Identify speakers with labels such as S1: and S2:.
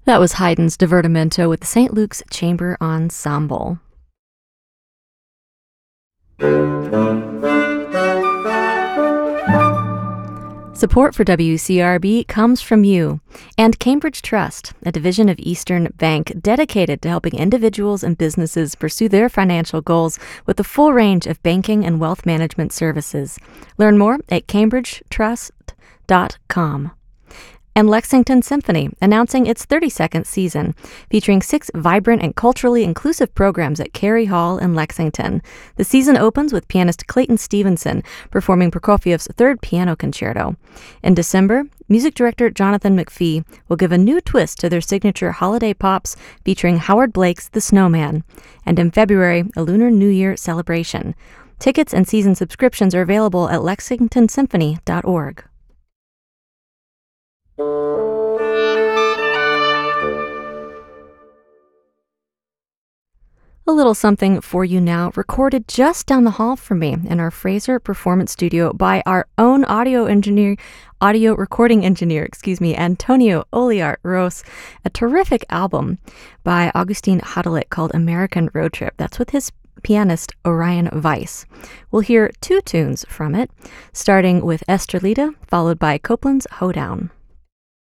S1: That was Haydn's Divertimento with the St. Luke's Chamber Ensemble. Support for WCRB comes from you and Cambridge Trust, a division of Eastern Bank dedicated to helping individuals and businesses pursue their financial goals with a full range of banking and wealth management services. Learn more at cambridgetrust.com. And Lexington Symphony, announcing its 32nd season, featuring 6 vibrant and culturally inclusive programs at Cary Hall in Lexington. The season opens with pianist Clayton Stevenson performing Prokofiev's Third Piano Concerto. In December, music director Jonathan McPhee will give a new twist to their signature holiday pops featuring Howard Blake's The Snowman. And in February, a Lunar New Year celebration. Tickets and season subscriptions are available at lexingtonsymphony.org. A little something for you now, recorded just down the hall from me in our Fraser Performance Studio by our own audio recording engineer, Antonio Oliart Ros. A terrific album by Augustine Hadelich called American Road Trip. That's with his pianist Orion Weiss. We'll hear 2 tunes from it, starting with Estrelita, followed by Copland's Hoedown.